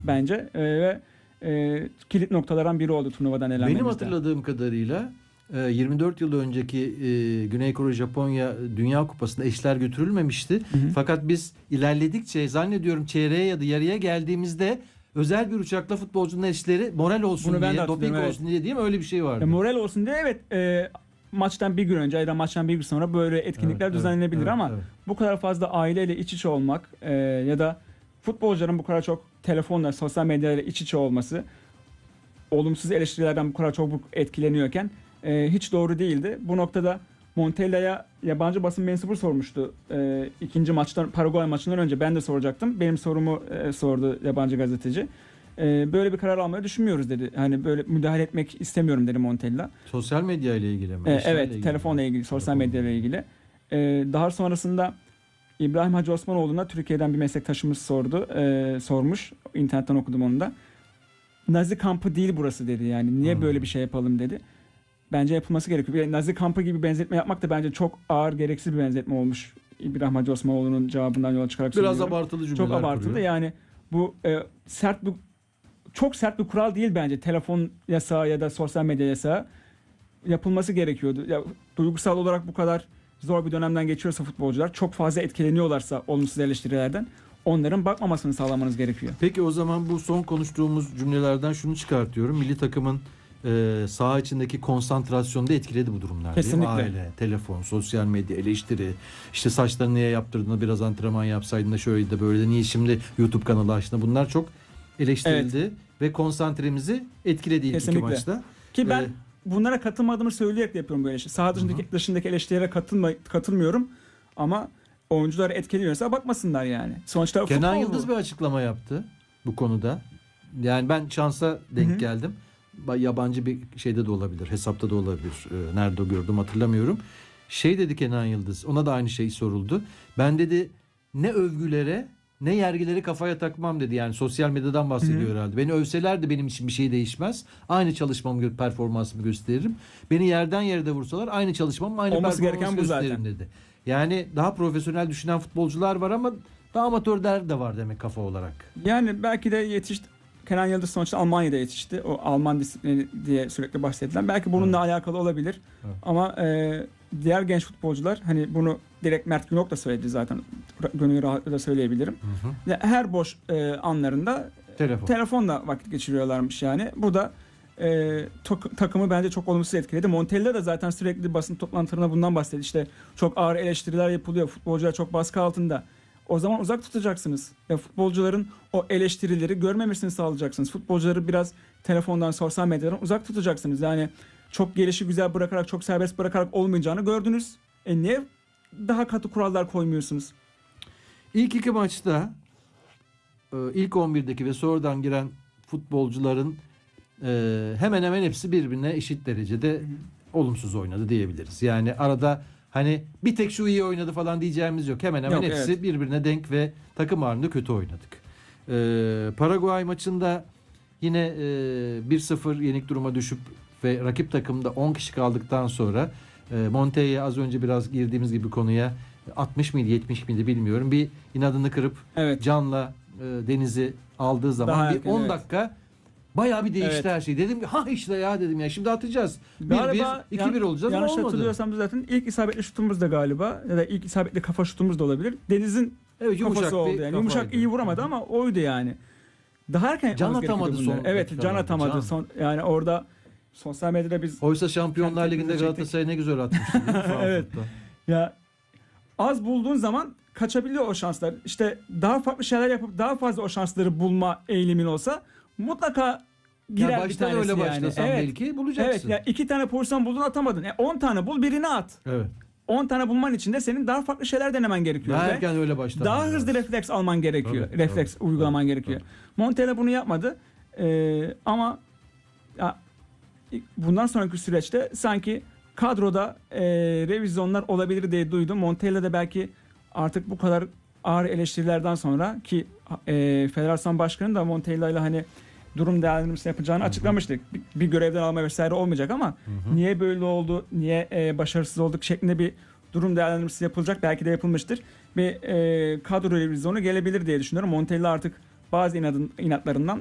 bence ve kilit noktalardan biri oldu turnuvadan elenmemizde. Benim hatırladığım kadarıyla 24 yıl önceki Güney Kore Japonya Dünya Kupası'nda eşler götürülmemişti. Hı hı. Fakat biz ilerledikçe zannediyorum çeyreğe ya da yarıya geldiğimizde özel bir uçakla futbolcunun eşleri moral olsun Bunu ben de diye, hatırlıyorum, doping evet. olsun diye değil mi? Öyle bir şey vardı. Moral olsun diye evet, maçtan bir gün önce ya da maçtan bir gün sonra böyle etkinlikler Evet, düzenlenebilir evet, ama evet. bu kadar fazla aileyle iç içe olmak ya da futbolcuların bu kadar çok telefonla, sosyal medyayla iç içe olması, olumsuz eleştirilerden bu kadar çok etkileniyorken hiç doğru değildi. Bu noktada Montella'ya yabancı basın mensubu sormuştu. İkinci maçtan, Paraguay maçından önce ben de soracaktım. Benim sorumu sordu yabancı gazeteci. Böyle bir karar almayı düşünmüyoruz dedi. Hani böyle müdahale etmek istemiyorum dedi Montella. Sosyal medya ile ilgili mi? Evet, ilgili telefonla mi? ilgili, sosyal medya ile ilgili. Daha sonrasında İbrahim Hacı Osmanoğlu'na Türkiye'den bir meslektaşımız sormuş. İnternetten okudum onu da. Nazi kampı değil burası dedi yani. Niye böyle bir şey yapalım dedi. Bence yapılması gerekiyor. Bir Nazi kampı gibi benzetme yapmak da bence çok ağır, gereksiz bir benzetme olmuş. İbrahim Hacı Osmanoğlu'nun cevabından yola çıkarak Biraz söylüyorum. abartılı cümleler Çok abartılı kuruyor. yani bu çok sert bir kural değil bence. Telefon yasağı ya da sosyal medya yasağı yapılması gerekiyordu. Ya, duygusal olarak bu kadar zor bir dönemden geçiyorsa futbolcular, çok fazla etkileniyorlarsa olumsuz eleştirilerden, onların bakmamasını sağlamanız gerekiyor. Peki o zaman bu son konuştuğumuz cümlelerden şunu çıkartıyorum. Milli takımın saha içindeki konsantrasyonu da etkiledi bu durumlar. Kesinlikle. Değil mi? Aile, telefon, sosyal medya, eleştiri. İşte saçlarını niye yaptırdığında biraz antrenman yapsaydın da şöyle de böyle de niye şimdi YouTube kanalı açtın. Bunlar çok eleştirildi ve konsantremizi etkiledi ilk iki Kesinlikle. maçta. Ki ben bunlara katılmadığımı söyleyerek de yapıyorum böyle şey. Saha dışındaki eleştirilere katılmıyorum ama oyuncuları etkiliyorsa bakmasınlar yani. Sonuçta Kenan futbol Yıldız bu. bir açıklama yaptı bu konuda. Yani ben şansa denk geldim. Yabancı bir şeyde de olabilir, hesapta da olabilir. Nerede gördüm hatırlamıyorum. Şey dedi Kenan Yıldız, ona da aynı şey soruldu. Ben dedi ne övgülere ne yergileri kafaya takmam dedi. Yani sosyal medyadan bahsediyor herhalde. Beni övseler de benim için bir şey değişmez. Aynı çalışmamı, performansımı gösteririm. Beni yerden yere de vursalar aynı çalışmamı, aynı Olması performansı gereken bu gösteririm zaten dedi. Yani daha profesyonel düşünen futbolcular var ama daha amatörler de var demek kafa olarak. Yani belki de yetişti. Kenan Yıldız sonuçta Almanya'da yetişti. O Alman disiplini diye sürekli bahsedilen. Belki bununla alakalı olabilir. Evet. Ama diğer genç futbolcular, hani bunu direkt Mert Günok da söyledi zaten. Gönül rahatlıkla söyleyebilirim. Her boş anlarında telefonla vakit geçiriyorlarmış yani. Bu da takımı bence çok olumsuz etkiledi. Montella da zaten sürekli basın toplantılarında bundan bahsediyor. İşte çok ağır eleştiriler yapılıyor. Futbolcular çok baskı altında. O zaman uzak tutacaksınız. Ya futbolcuların o eleştirileri görmemesini sağlayacaksınız. Futbolcuları biraz telefondan, sosyal medyadan uzak tutacaksınız. Yani çok gelişi güzel bırakarak, çok serbest bırakarak olmayacağını gördünüz. Niye daha katı kurallar koymuyorsunuz? İlk iki maçta ilk 11'deki ve sonradan giren futbolcuların hemen hemen hepsi birbirine eşit derecede olumsuz oynadı diyebiliriz. Yani arada hani bir tek şu iyi oynadı falan diyeceğimiz yok. Hemen hemen hepsi birbirine denk ve takım halinde kötü oynadık. Paraguay maçında yine 1-0 yenik duruma düşüp ve rakip takımda 10 kişi kaldıktan sonra Montella'ya az önce biraz girdiğimiz gibi konuya 60 mıydı 70 miydi bilmiyorum. Bir inadını kırıp Can'la Deniz'i aldığı zaman daha bir 10 dakika bayağı bir değişti her şey. Dedim ki işte ya dedim ya şimdi atacağız. 1-1, 2-1 olacağız ama yanlış olmadı. Hatırlıyorsam zaten ilk isabetli şutumuz da galiba ya da ilk isabetli kafa şutumuz da olabilir. Deniz'in kafası oldu yani. Yumuşak iyi vuramadı ama oydu yani. Daha erken Can atamadı son. Evet, can atamadı son. Yani orada sosyal medyada biz oysa Şampiyonlar Ligi'nde Galatasaray ne güzel atmıştı değil mi? Evet. Ya az bulduğun zaman kaçabiliyor o şanslar. İşte daha farklı şeyler yapıp daha fazla o şansları bulma eğilimin olsa mutlaka girer bir tanesi öyle yani. başlasan belki bulacaksın. Evet, ya 2 tane pozisyon buldun atamadın. 10 tane bul, birini at. Evet. 10 tane bulman için de senin daha farklı şeyler denemen gerekiyor. Daha erken öyle başlaman daha hızlı refleks alman gerekiyor. Refleks uygulaman gerekiyor. Montella bunu yapmadı. Ama ya, bundan sonraki süreçte sanki kadroda revizyonlar olabilir diye duydum. Montella da belki artık bu kadar ağır eleştirilerden sonra ki federasyon başkanı da Montella ile hani durum değerlendirmesi yapacağını açıklamıştık. Bir görevden alma vesaire olmayacak ama niye böyle oldu, niye başarısız olduk şeklinde bir durum değerlendirmesi yapılacak. Belki de yapılmıştır. Bir kadro revizyonu gelebilir diye düşünüyorum. Montella artık bazı inatlarından